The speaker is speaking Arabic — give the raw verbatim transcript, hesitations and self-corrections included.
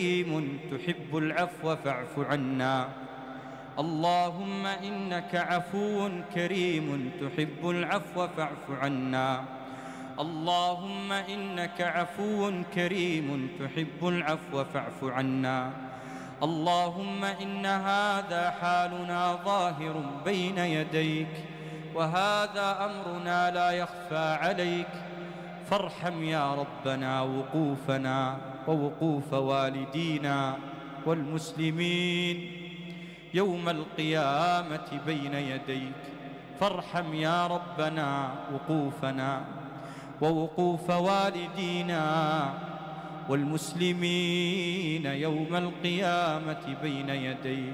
كريم تحب العفو فاعف عنا. اللهم إنك عفو كريم تحب العفو فاعف عنا. اللهم إنك عفو كريم تحب العفو فاعف عنا. اللهم إن هذا حالنا ظاهر بين يديك، وهذا أمرنا لا يخفى عليك، فارحم يا ربنا وقوفنا ووقوف والدينا والمسلمين يوم القيامة بين يديك. فارحم يا ربنا وقوفنا ووقوف والدينا والمسلمين يوم القيامة بين يديك.